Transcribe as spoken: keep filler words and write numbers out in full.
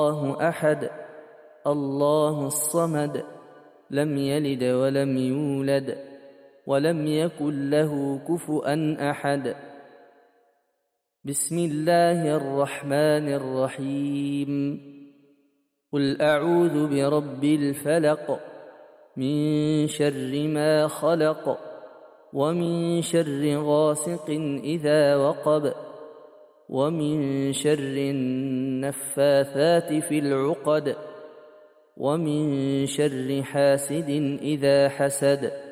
الله أحد الله الصمد لم يلد ولم يولد ولم يكن له كفؤا أحد. بسم الله الرحمن الرحيم. قل أعوذ برب الفلق من شر ما خلق ومن شر غاسق إذا وقب ومن شر النفاثات في العقد ومن شر حاسد إذا حسد.